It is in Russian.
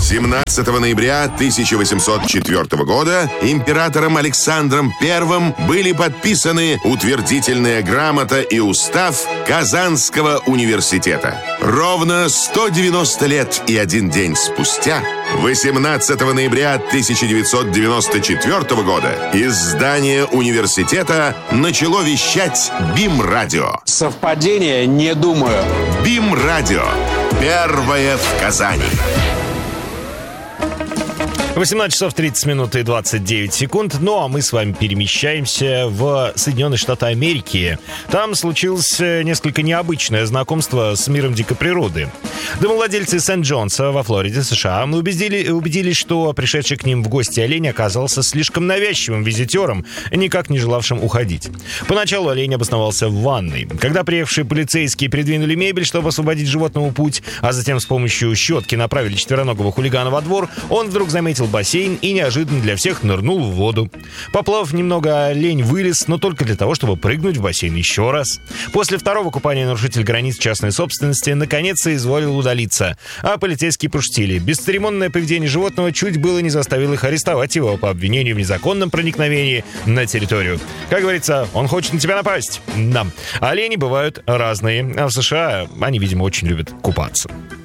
17 ноября 1804 года императором Александром I были подписаны утвердительная грамота и устав Казанского университета. Ровно 190 лет и 1 день спустя, 18 ноября 1994 года, из здания университета начало вещать БИМ-радио. Совпадение? Не думаю. БИМ-радио. Первое в Казани. 18 часов 30 минут и 29 секунд. Ну, а мы с вами перемещаемся в Соединенные Штаты Америки. Там случилось несколько необычное знакомство с миром дикой природы. Домовладельцы Сент-Джонса во Флориде, США, убедились, что пришедший к ним в гости олень оказался слишком навязчивым визитером, никак не желавшим уходить. Поначалу олень обосновался в ванной. Когда приехавшие полицейские придвинули мебель, чтобы освободить животному путь, а затем с помощью щетки направили четвероногого хулигана во двор, он вдруг заметил бассейн и неожиданно для всех нырнул в воду. Поплавав немного, олень вылез, но только для того, чтобы прыгнуть в бассейн еще раз. После второго купания нарушитель границ частной собственности наконец соизволил удалиться, а полицейские пошутили. Бесцеремонное поведение животного чуть было не заставило их арестовать его по обвинению в незаконном проникновении на территорию. Как говорится, он хочет на тебя напасть. Да. Олени бывают разные, а в США они, видимо, очень любят купаться.